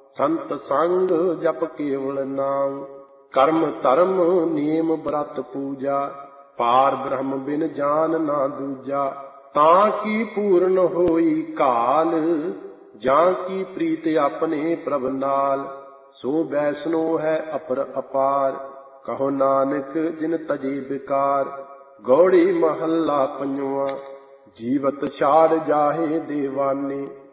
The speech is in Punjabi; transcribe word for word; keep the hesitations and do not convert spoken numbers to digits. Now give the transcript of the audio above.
ਸੰਤ ਸੰਗ ਜਪ ਕੇਵਲ ਨਾਮ। ਕਰਮ ਧਰਮ ਨੇਮ ਬ੍ਰਤ ਪੂਜਾ, ਪਾਰ ਬ੍ਰਹਮ ਬਿਨ ਜਾਨ ਨਾ ਦੂਜਾ। ਤਾਂ ਕੀ ਪੂਰਨ ਹੋਈ ਕਾਲ, ਜਾਂ ਕੀ ਪ੍ਰੀਤ ਆਪਣੇ ਪ੍ਰਭ ਨਾਲ। ਸੋ ਵੈਸਨੋ ਹੈ ਅਪਰ ਅਪਾਰ, ਕਹੋ ਨਾਨਕ ਜਿਨ ਤਜੇ ਬਿਕਾਰ। ਗੌੜੀ ਮਹੱਲਾ ਪੰਜਵਾਂ। ਜੀਵਤ ਛਾੜ ਜਾਹੇ ਦੇਵਾਨੇ,